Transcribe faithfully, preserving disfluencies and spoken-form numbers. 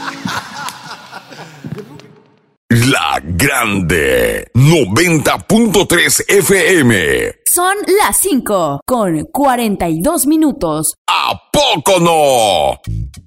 La Grande noventa punto tres F M. Son las cinco con cuarenta y dos minutos. ¿A poco no?